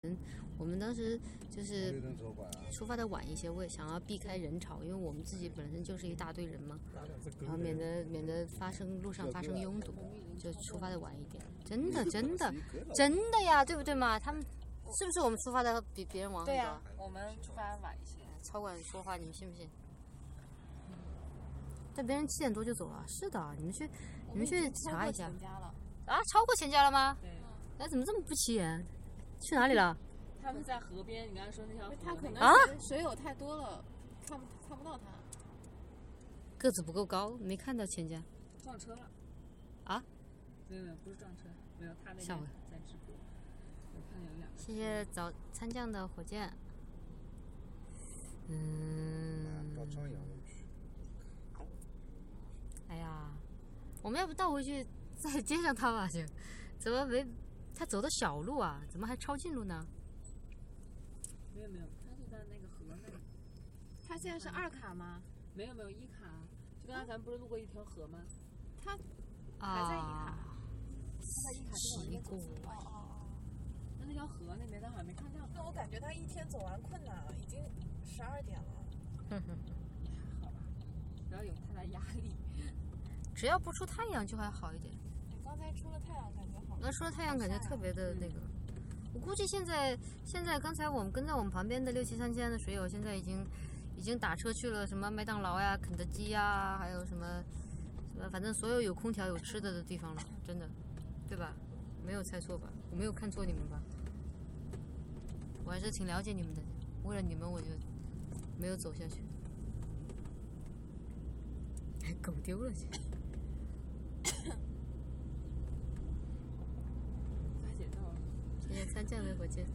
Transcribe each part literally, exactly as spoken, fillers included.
嗯，我们当时就是出发的晚一些，我也想要避开人潮，因为我们自己本身就是一大堆人嘛，然后免得免得发生路上发生拥堵，就出发的晚一点。真的真的真的呀，对不对嘛？他们是不是我们出发的比别人晚很多？ 对呀，我们出发晚一些。 超管说话，你们信不信？但别人七点多就走了。是的，你们去你们去查一下。啊，超过钱家了吗？ 对。 哎，怎么这么不起眼？去哪里了？ 他们在河边，你刚才说那条河，他可能啊水有太多了，看不看不到他。 个子不够高，没看到钱家。 撞车了。 啊？ 没有没有，不是撞车，没有，他那边在直播。我看有两个。 谢谢早参将的火箭。嗯。 到张杨路去。 哎呀，我们要不倒回去再接上他吧？就怎么没？他走的小路啊，怎么还抄近路呢？ 没有没有，他就在那个河那里。他现在是二卡吗？没有没有一卡，就刚才咱们不是路过一条河吗？他还在一卡， 啊、 他在一卡这边走。哦哦哦。那那条河那边他好像没看到。 那我感觉他一天走完困难了，已经十二点了。 哼哼。 还好吧，不要有太大压力。 只要不出太阳就还好一点。 刚才出了太阳，感觉好。 那出了太阳，感觉特别的那个。我估计现在现在刚才我们跟在我们旁边的六七三千的水友，现在已经已经打车去了什么麦当劳呀、肯德基呀，还有什么什么，反正所有有空调有吃的的地方了，真的，对吧？没有猜错吧？我没有看错你们吧？我还是挺了解你们的，为了你们我就没有走下去。狗丢了去。谢谢参将的火箭。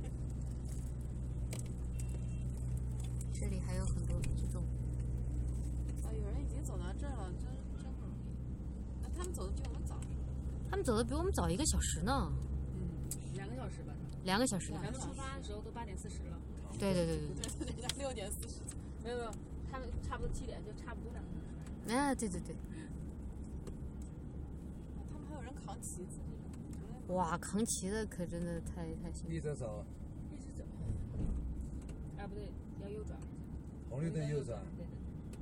这里还有很多这种。 啊，有人已经走到这儿了，真真不容易。啊，他们走的比我们早。 他们走的比我们早一个小时呢。 嗯，两个小时吧。 两个小时。 咱们出发的时候都八点四十了。 对对对对。 人家六点四十。 没有没有，他们差不多七点，就差不多两个小时。 啊，对对对。 他们还有人扛旗子。 哇，扛旗的可真的太太辛苦了。 一直走。 一直走。啊，不对，要右转。 红绿灯右转。 对的。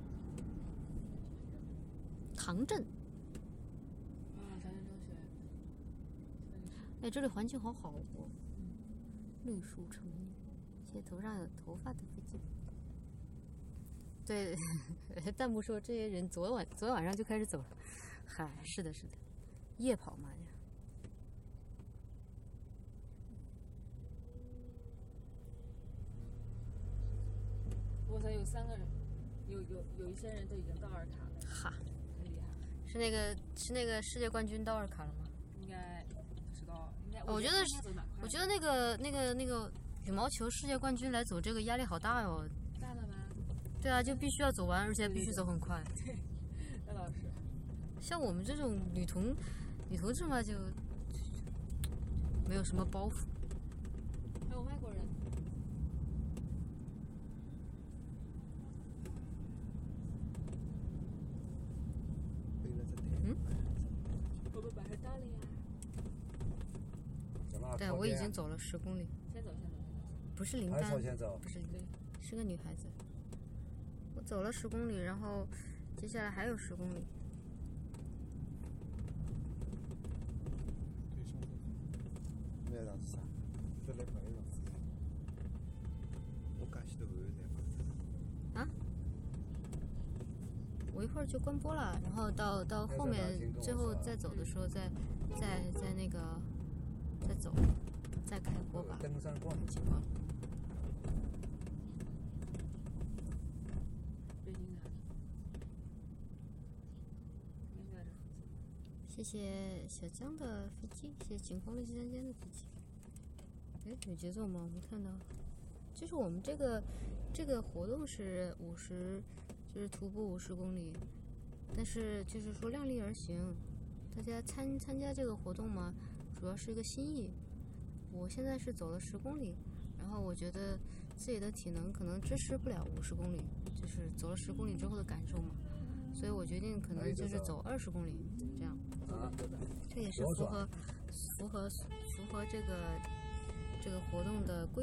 唐镇。 啊，唐镇中学。 哎，这里环境好好哦。绿树成荫，谢谢头上有头发的飞机。对，弹幕说这些人昨晚昨天晚上就开始走了。嗨，是的，是的，夜跑嘛呀。 我操，有三个人，有有有一些人都已经到二卡了。 哈， 很厉害。 是那个是那个世界冠军到二卡了吗？ 应该不知道，应该。 我觉得是，我觉得那个那个那个羽毛球世界冠军来走这个压力好大哟。 大了吗？ 对啊，就必须要走完，而且必须走很快。 对，那倒是。 像我们这种女同女同志嘛，就没有什么包袱。 还有外国人。 嗯？ 我们马上到了呀。 对，我已经走了十公里。 先走，先走，先走。 不是林丹， 先走， 不是林丹，是个女孩子。我走了十公里，然后接下来还有十公里。 那样子啥？这来朋友。我赶西头后再啊？我一会儿就关播了，然后到到后面最后再走的时候再再再那个再走，再开播吧。 登山逛情况。 北京哪里？应该是。 谢谢小江的飞机，谢谢晴空六七三间的飞机。哎，有节奏吗？我没看到。就是我们这个这个活动是五十。就是徒步五十公里，但是就是说量力而行，大家参参加这个活动嘛，主要是一个心意。我现在是走了十公里，然后我觉得自己的体能可能支持不了五十公里，就是走了十公里之后的感受嘛，所以我决定可能就是走二十公里这样。这也是符合符合符合这个这个活动的规。